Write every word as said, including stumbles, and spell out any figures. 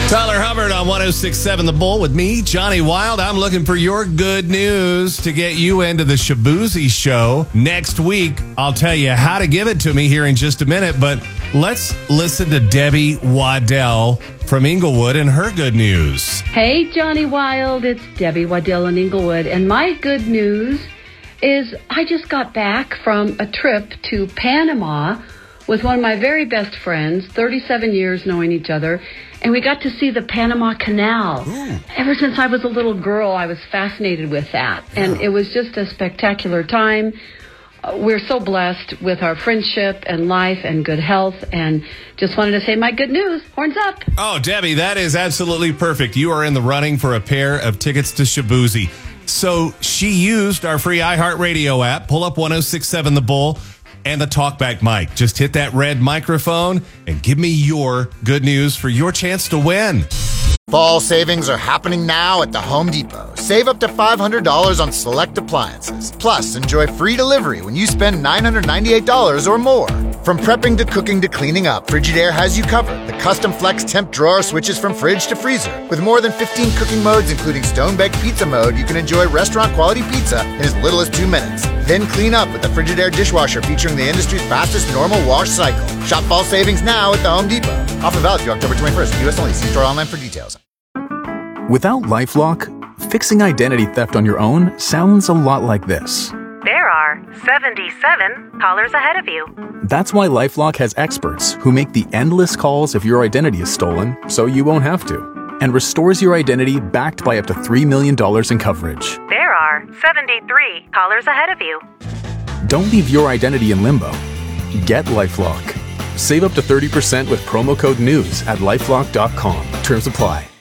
Tyler Hubbard on one oh six point seven The Bull with me, Johnny Wild. I'm looking for your good news to get you into the Shaboozey Show next week. I'll tell you how to give it to me here in just a minute, but let's listen to Debbie Waddell from Inglewood and her good news. Hey, Johnny Wild, it's Debbie Waddell in Inglewood, and my good news is I just got back from a trip to Panama with one of my very best friends, thirty-seven years knowing each other, and we got to see the Panama Canal. Ooh. Ever since I was a little girl, I was fascinated with that, and yeah. It was just a spectacular time. Uh, we're so blessed with our friendship and life and good health, and just wanted to say my good news. Horns up. Oh, Debbie, that is absolutely perfect. You are in the running for a pair of tickets to Shaboozey. So she used our free iHeartRadio app. Pull up one oh six point seven The Bull and the TalkBack mic. Just hit that red microphone and give me your good news for your chance to win. Fall savings are happening now at the Home Depot. Save up to five hundred dollars on select appliances. Plus, enjoy free delivery when you spend nine hundred ninety-eight dollars or more. From prepping to cooking to cleaning up, Frigidaire has you covered. The custom flex temp drawer switches from fridge to freezer. With more than fifteen cooking modes, including stone-baked pizza mode, you can enjoy restaurant-quality pizza in as little as two minutes. Then clean up with the Frigidaire dishwasher featuring the industry's fastest normal wash cycle. Shop fall savings now at the Home Depot. Offer valid through October twenty-first. U S only. See store online for details. Without LifeLock, fixing identity theft on your own sounds a lot like this. There are seventy-seven callers ahead of you. That's why LifeLock has experts who make the endless calls if your identity is stolen, so you won't have to, and restores your identity backed by up to three million dollars in coverage. There are seventy-three callers ahead of you. Don't leave your identity in limbo. Get LifeLock. Save up to thirty percent with promo code NEWS at lifelock dot com. Terms apply.